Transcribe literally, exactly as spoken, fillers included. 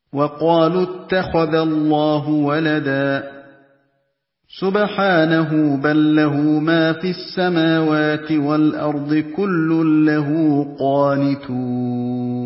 وَقَالُوا اتَّخَذَ اللَّهُ وَلَدًا ۗ سُبْحَانَهُ بَل لَّهُ مَا فِي السَّمَاوَاتِ وَالْأَرْضِ كُلٌّ لَّهُ قَانِتُونَ